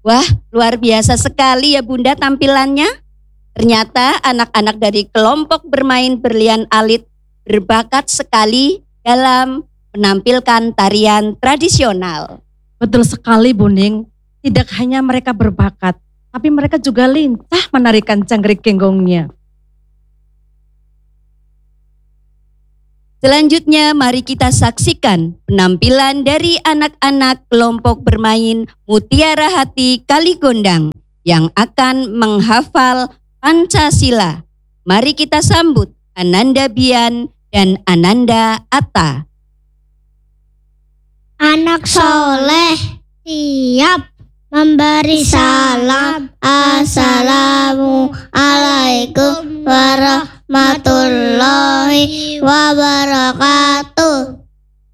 Wah, luar biasa sekali ya Bunda tampilannya. Ternyata anak-anak dari kelompok bermain berlian alit berbakat sekali dalam menampilkan tarian tradisional. Betul sekali Bu Ning, tidak hanya mereka berbakat, tapi mereka juga lincah menarikan cangkrik genggongnya. Selanjutnya mari kita saksikan penampilan dari anak-anak kelompok bermain Mutiara Hati Kaligondang yang akan menghafal Pancasila. Mari kita sambut Ananda Bian dan Ananda Atta. Anak soleh siap memberi salam. Assalamualaikum warahmatullahi wabarakatuh.